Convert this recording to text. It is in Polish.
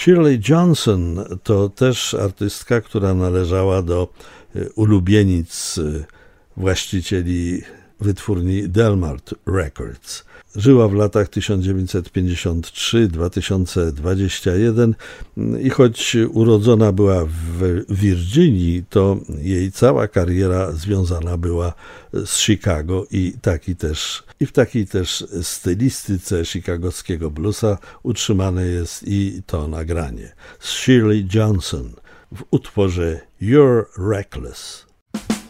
Shirley Johnson to też artystka, która należała do ulubienic właścicieli wytwórni Delmart Records. Żyła w latach 1953-2021 i choć urodzona była w Virginii, to jej cała kariera związana była z Chicago i w takiej też stylistyce chicagowskiego bluesa utrzymane jest i to nagranie z Shirley Johnson w utworze You're Reckless.